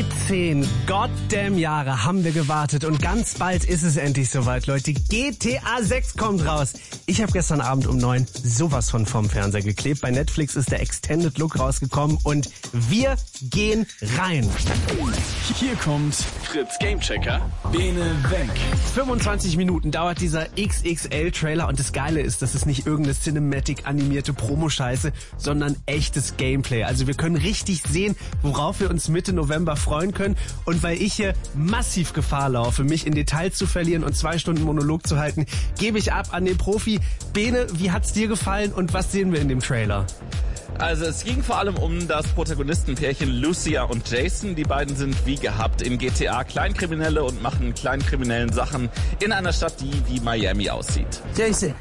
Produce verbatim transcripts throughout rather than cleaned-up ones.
dreizehn goddamn Jahre haben wir gewartet und ganz bald ist es endlich soweit, Leute. G T A sechs kommt raus. Ich habe gestern Abend um neun sowas von vorm Fernseher geklebt. Bei Netflix ist der Extended Look rausgekommen und wir gehen rein. Hier kommt Fritz Gamechecker, Bene weg. fünfundzwanzig Minuten dauert dieser X X L-Trailer und das Geile ist, das ist nicht irgendeine Cinematic-animierte Promo-Scheiße, sondern echtes Gameplay. Also wir können richtig sehen, worauf wir uns Mitte November freuen können. Und weil ich hier massiv Gefahr laufe, mich in Details zu verlieren und zwei Stunden Monolog zu halten, gebe ich ab an den Profi. Bene, wie hat's dir gefallen und was sehen wir in dem Trailer? Also es ging vor allem um das Protagonistenpärchen Lucia und Jason. Die beiden sind wie gehabt in G T A Kleinkriminelle und machen kleinkriminellen Sachen in einer Stadt, die wie Miami aussieht. Jason,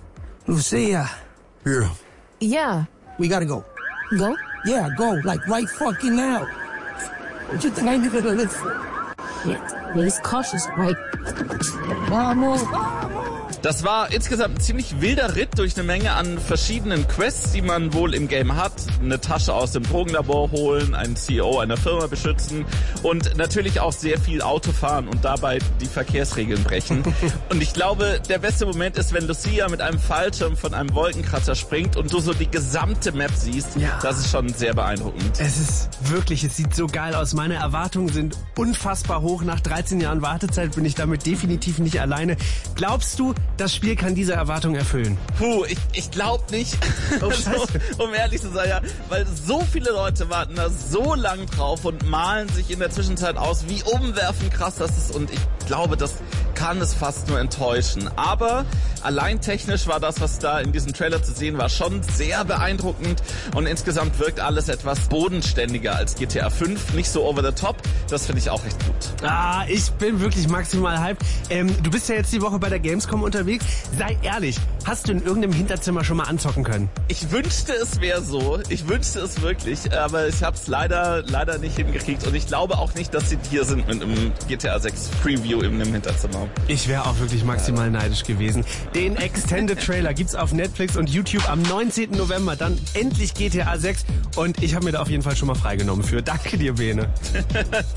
Lucia. Yeah. Yeah. We gotta go. Go? Yeah, go. Like right fucking now. What you think I ain't gonna listen? Yeah. He's cautious, right? Vamos. Das war insgesamt ein ziemlich wilder Ritt durch eine Menge an verschiedenen Quests, die man wohl im Game hat. Eine Tasche aus dem Drogenlabor holen, einen C E O einer Firma beschützen und natürlich auch sehr viel Auto fahren und dabei die Verkehrsregeln brechen. Und ich glaube, der beste Moment ist, wenn Lucia mit einem Fallschirm von einem Wolkenkratzer springt und du so die gesamte Map siehst. Ja. Das ist schon sehr beeindruckend. Es ist wirklich, es sieht so geil aus. Meine Erwartungen sind unfassbar hoch. Nach dreizehn Jahren Wartezeit bin ich damit definitiv nicht alleine. Glaubst du, das Spiel kann diese Erwartung erfüllen? Puh, ich, ich glaube nicht. Oh, Scheiße. so, um ehrlich zu sein, ja, weil so viele Leute warten da so lang drauf und malen sich in der Zwischenzeit aus, wie umwerfend krass das ist. Und ich glaube, das kann es fast nur enttäuschen. Aber allein technisch war das, was da in diesem Trailer zu sehen war, schon sehr beeindruckend. Und insgesamt wirkt alles etwas bodenständiger als G T A fünf. Nicht so over the top. Das finde ich auch recht gut. Ah, ich bin wirklich maximal hyped. Ähm, du bist ja jetzt die Woche bei der Gamescom unterwegs. Sei ehrlich, hast du in irgendeinem Hinterzimmer schon mal anzocken können? Ich wünschte, es wäre so. Ich wünschte es wirklich. Aber ich habe es leider, leider nicht hingekriegt. Und ich glaube auch nicht, dass sie hier sind mit einem G T A sechs Preview in einem Hinterzimmer. Ich wäre auch wirklich maximal neidisch gewesen. Den Extended Trailer gibt's auf Netflix und YouTube am neunzehnten November. Dann endlich G T A sechs. Und ich habe mir da auf jeden Fall schon mal freigenommen für. Danke dir, Bene.